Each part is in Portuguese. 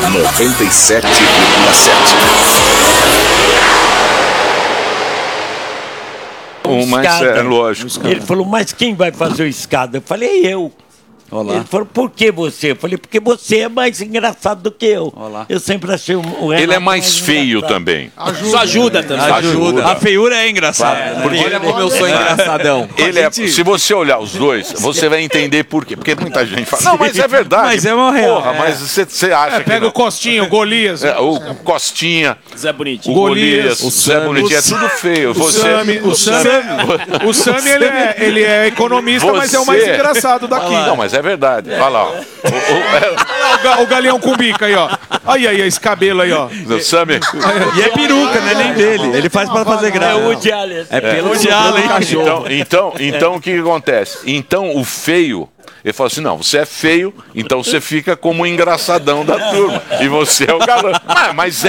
97,7. Mas é lógico. Ele falou, mas quem vai fazer o escada? Eu falei, eu. Olá. Ele falou, por que você? Eu falei, porque você é mais engraçado do que eu. Olá. Eu sempre achei o Renato Ele é mais feio engraçado. também. Isso ajuda também. Ajuda. A feiura é engraçada. Porque- Olha como eu sou engraçadão. Ele é, se você olhar os dois, você vai entender por quê. Porque muita gente fala, não, mas é verdade. Mas é uma real. Porra, mas você acha que Pega não. o Costinha, o Golias. O Costinha, Zé Bonitinho. o Golias, o Zé Sami, Bonitinho, é tudo feio. O Sami, ele é economista, mas é o mais Você- engraçado daqui. Não, mas é verdade. Olha lá. O Galeão com bica aí, ó. Aí, esse cabelo aí, ó. O Sami. E é peruca, não é nem dele. Ele faz pra fazer graça. É o Woody Allen. É pelo de Allen. Então, o que acontece? Então, o feio, ele fala assim, não, você é feio, então você fica como o engraçadão da turma. E você é o galã. Mas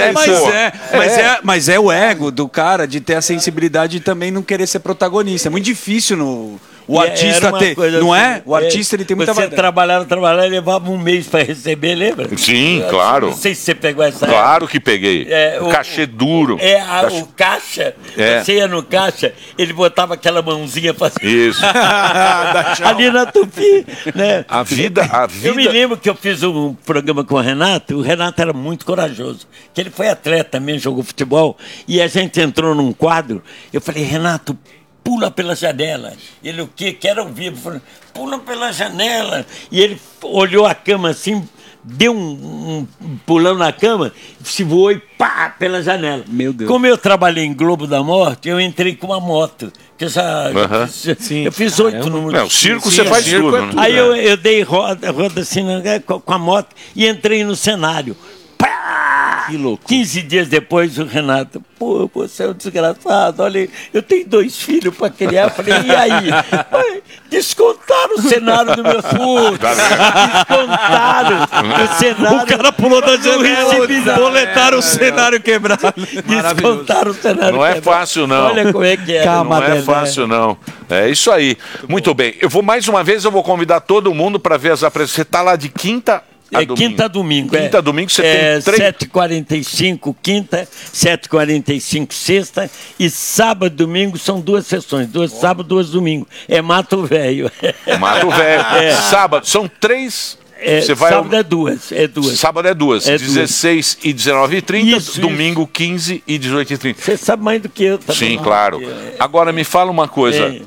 Mas é o ego do cara de ter a sensibilidade e também não querer ser protagonista. É muito difícil o artista Era uma ter, coisa não assim, é? O artista ele tem muita Você vaidade. trabalhava e levava um mês para receber, lembra? Sim, claro. Não sei se você pegou essa Claro que peguei. o Cachê duro. O caixa, É. você ia no caixa, ele botava aquela mãozinha pra Isso. ali na Tupi, né? A vida. Eu me lembro que eu fiz um programa com o Renato era muito corajoso, que ele foi atleta também, jogou futebol, e a gente entrou num quadro, eu falei, Renato, pula pela janela. Ele, o quê? Quero ouvir. Eu falei, pula pela janela. E ele olhou a cama assim, deu um pulão na cama, se voou e pá, pela janela. Meu Deus. Como eu trabalhei em Globo da Morte, eu entrei com uma moto. Que eu eu fiz 8 números. O circo você faz tudo. Né? Aí eu dei roda assim com a moto e entrei no cenário. Pá! Que louco. 15 dias depois, o Renato, pô, você é um desgraçado, olha aí, eu tenho 2 filhos para criar. Eu falei, e aí? Pai, descontaram o cenário do meu filho. Descontaram o cenário. O cara pulou da janela, boletaram o cenário quebrado. Descontaram o cenário Não é quebrado. fácil, não. Olha como é que é. Não é fácil, não. É isso aí. Muito bem. Eu vou mais uma vez, eu vou convidar todo mundo para ver as apresentações. Você está lá de quinta a domingo. Quinta a domingo. Quinta a domingo você tem 7h45 quinta, 7h45 sexta e sábado e domingo são 2 sessões. 2 sábado, 2 domingo. É Mato Velho. Mato Velho. Sábado, são 3... Sábado é 2. Sábado é 2. 16 e 19h30, Isso, domingo 15 e 18h30. Você sabe mais do que eu também. Sim, claro. Agora me fala uma coisa.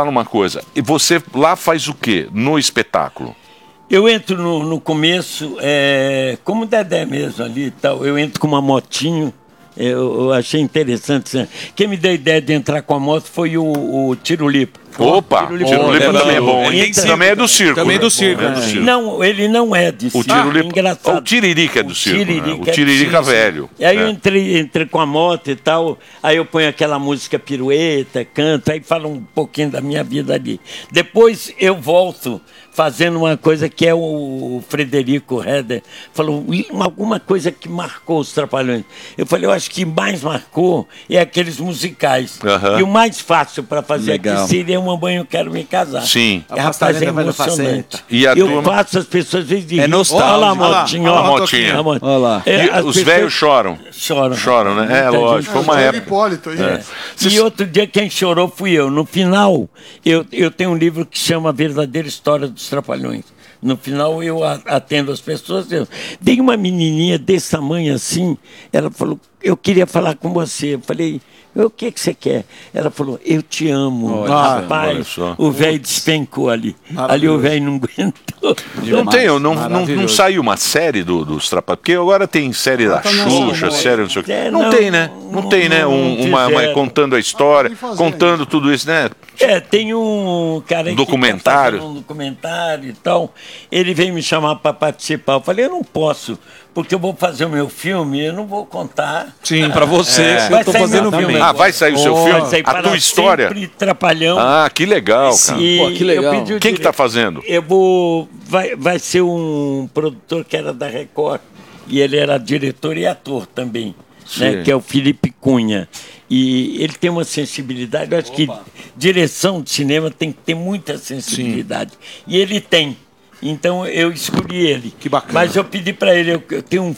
E você lá faz o quê no espetáculo? Eu entro no começo, como o Dedé mesmo ali e tal, eu entro com uma motinho. Eu achei interessante. Quem me deu a ideia de entrar com a moto foi o Tirulipa. Opa, o Tirulipa também é bom. Também é do circo. Também é do circo. Não, ele não é de circo. Engraçado. O Tiririca é do circo. Tiririca, O Tiririca velho. E aí eu entrei com a moto e tal, aí eu ponho aquela música pirueta, canto, aí falo um pouquinho da minha vida ali. Depois eu volto fazendo uma coisa que é o Frederico Heder falou, alguma coisa que marcou os Trapalhões. Eu falei, eu acho que mais marcou é aqueles musicais. E o mais fácil para fazer aqui seria Mamãe, Eu Quero Me Casar. Sim. É emocionante. E a eu faço as pessoas às vezes dizem, é nostálgico. olha lá a motinha. Olha a motinha. Olha lá. E os velhos choram. Choram, né? É, lógico. Foi uma época. Hipólito aí. E outro dia quem chorou fui eu. No final, eu tenho um livro que chama A Verdadeira História dos Trapalhões. No final eu atendo as pessoas. Eu dei uma menininha desse tamanho assim. Ela falou, eu queria falar com você. Eu falei, o que você quer? Ela falou, eu te amo. Rapaz, o velho despencou ali. Ali o velho não aguentou. Não saiu uma série dos Trapalhões. Porque agora tem série da Xuxa, série não sei o quê. Não tem, né? Não tem, né? Uma contando a história, contando tudo isso, né? Tem um cara documentário. Que tá um documentário e tal. Ele veio me chamar para participar. Eu falei, eu não posso, porque eu vou fazer o meu filme, eu não vou contar. Sim, para você. Eu tô fazendo o filme. Vai sair o seu filme? A tua história? Sempre Trapalhão. Que legal, cara. Pô, que legal. Quem que tá fazendo? Vai ser um produtor que era da Record, e ele era diretor e ator também, né, que é o Felipe Cunha. E ele tem uma sensibilidade, eu acho que direção de cinema tem que ter muita sensibilidade. E ele tem. Então eu escolhi ele. Que bacana. Mas eu pedi para ele, eu tenho